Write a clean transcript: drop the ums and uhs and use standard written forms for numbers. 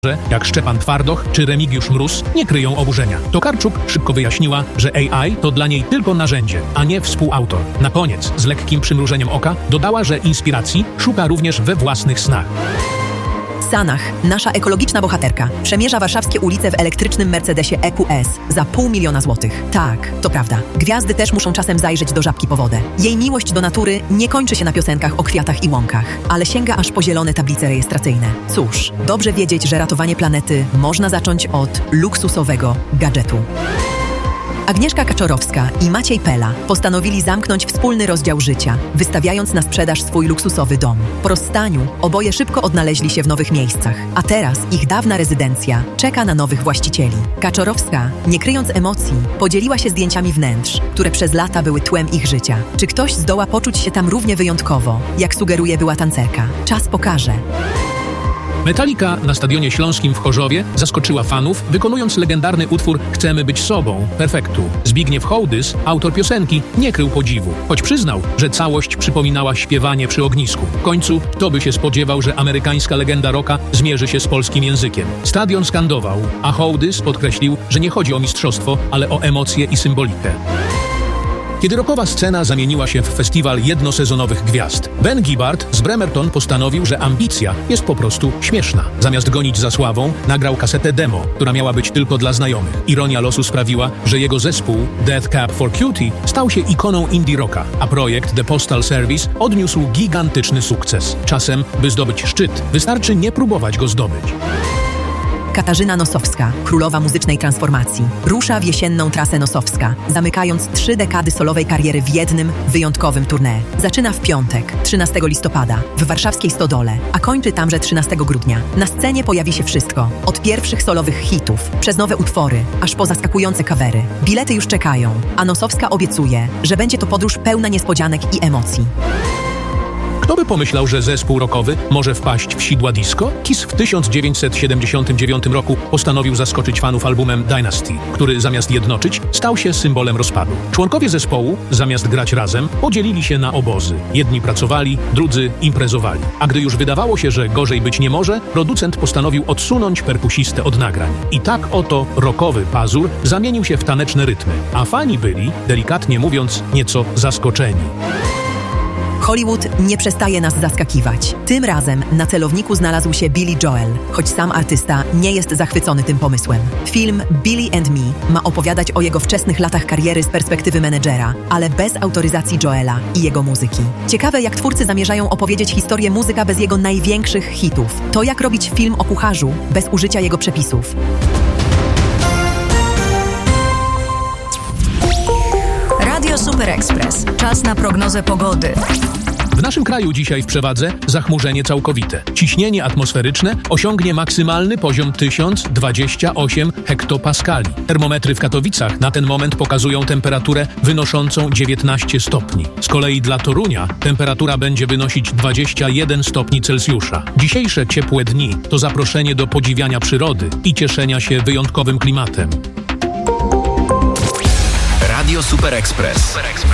jak Szczepan Twardoch czy Remigiusz Mróz nie kryją oburzenia. Tokarczuk szybko wyjaśniła, że AI to dla niej tylko narzędzie, a nie współautor. Na koniec, z lekkim przymrużeniem oka, dodała, że inspiracji szuka również we własnych snach. Sanach, nasza ekologiczna bohaterka, przemierza warszawskie ulice w elektrycznym Mercedesie EQS za $500 000 złotych. Tak, to prawda. Gwiazdy też muszą czasem zajrzeć do żabki po wodę. Jej miłość do natury nie kończy się na piosenkach o kwiatach i łąkach, ale sięga aż po zielone tablice rejestracyjne. Cóż, dobrze wiedzieć, że ratowanie planety można zacząć od luksusowego gadżetu. Agnieszka Kaczorowska i Maciej Pela postanowili zamknąć wspólny rozdział życia, wystawiając na sprzedaż swój luksusowy dom. Po rozstaniu oboje szybko odnaleźli się w nowych miejscach, a teraz ich dawna rezydencja czeka na nowych właścicieli. Kaczorowska, nie kryjąc emocji, podzieliła się zdjęciami wnętrz, które przez lata były tłem ich życia. Czy ktoś zdoła poczuć się tam równie wyjątkowo, jak sugeruje była tancerka? Czas pokaże. Metallica na Stadionie Śląskim w Chorzowie zaskoczyła fanów, wykonując legendarny utwór Chcemy być sobą, Perfektu. Zbigniew Hołdys, autor piosenki, nie krył podziwu, choć przyznał, że całość przypominała śpiewanie przy ognisku. W końcu, kto by się spodziewał, że amerykańska legenda rocka zmierzy się z polskim językiem. Stadion skandował, a Hołdys podkreślił, że nie chodzi o mistrzostwo, ale o emocje i symbolikę. Kiedy rockowa scena zamieniła się w festiwal jednosezonowych gwiazd, Ben Gibbard z Bremerton postanowił, że ambicja jest po prostu śmieszna. Zamiast gonić za sławą, nagrał kasetę demo, która miała być tylko dla znajomych. Ironia losu sprawiła, że jego zespół Death Cab for Cutie stał się ikoną indie rocka, a projekt The Postal Service odniósł gigantyczny sukces. Czasem, by zdobyć szczyt, wystarczy nie próbować go zdobyć. Katarzyna Nosowska, królowa muzycznej transformacji, rusza w jesienną trasę Nosowska, zamykając 3 dekady solowej kariery w jednym, wyjątkowym tournée. Zaczyna w piątek, 13 listopada, w warszawskiej Stodole, a kończy tamże 13 grudnia. Na scenie pojawi się wszystko, od pierwszych solowych hitów, przez nowe utwory, aż po zaskakujące covery. Bilety już czekają, a Nosowska obiecuje, że będzie to podróż pełna niespodzianek i emocji. Kto by pomyślał, że zespół rockowy może wpaść w sidła disco? Kiss w 1979 roku postanowił zaskoczyć fanów albumem Dynasty, który zamiast jednoczyć, stał się symbolem rozpadu. Członkowie zespołu, zamiast grać razem, podzielili się na obozy. Jedni pracowali, drudzy imprezowali. A gdy już wydawało się, że gorzej być nie może, producent postanowił odsunąć perkusistę od nagrań. I tak oto rockowy pazur zamienił się w taneczne rytmy, a fani byli, delikatnie mówiąc, nieco zaskoczeni. Hollywood nie przestaje nas zaskakiwać. Tym razem na celowniku znalazł się Billy Joel, choć sam artysta nie jest zachwycony tym pomysłem. Film Billy and Me ma opowiadać o jego wczesnych latach kariery z perspektywy menedżera, ale bez autoryzacji Joela i jego muzyki. Ciekawe, jak twórcy zamierzają opowiedzieć historię muzyka bez jego największych hitów. To jak robić film o kucharzu bez użycia jego przepisów. Radio Super Express. Czas na prognozę pogody. W naszym kraju dzisiaj w przewadze zachmurzenie całkowite. Ciśnienie atmosferyczne osiągnie maksymalny poziom 1028 hektopaskali. Termometry w Katowicach na ten moment pokazują temperaturę wynoszącą 19 stopni. Z kolei dla Torunia temperatura będzie wynosić 21 stopni Celsjusza. Dzisiejsze ciepłe dni to zaproszenie do podziwiania przyrody i cieszenia się wyjątkowym klimatem. Radio Super Express.